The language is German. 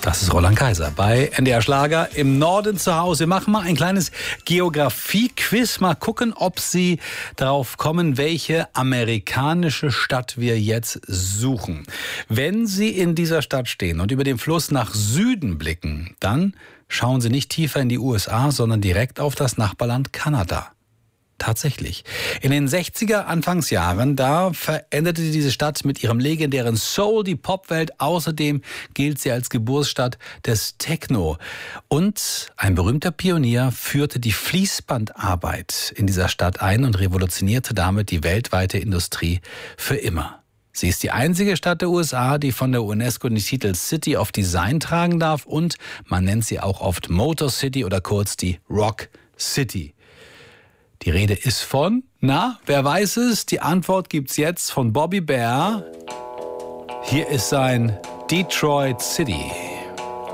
Das ist Roland Kaiser bei NDR Schlager im Norden zu Hause. Wir machen mal ein kleines Geografie-Quiz. Mal gucken, ob Sie darauf kommen, welche amerikanische Stadt wir jetzt suchen. Wenn Sie in dieser Stadt stehen und über den Fluss nach Süden blicken, dann schauen Sie nicht tiefer in die USA, sondern direkt auf das Nachbarland Kanada. Tatsächlich. In den 60er Anfangsjahren, da veränderte diese Stadt mit ihrem legendären Soul die Popwelt. Außerdem gilt sie als Geburtsstadt des Techno. Und ein berühmter Pionier führte die Fließbandarbeit in dieser Stadt ein und revolutionierte damit die weltweite Industrie für immer. Sie ist die einzige Stadt der USA, die von der UNESCO den Titel City of Design tragen darf, und man nennt sie auch oft Motor City oder kurz die Rock City. Die Rede ist von, wer weiß es? Die Antwort gibt's jetzt von Bobby Bare. Hier ist sein Detroit City.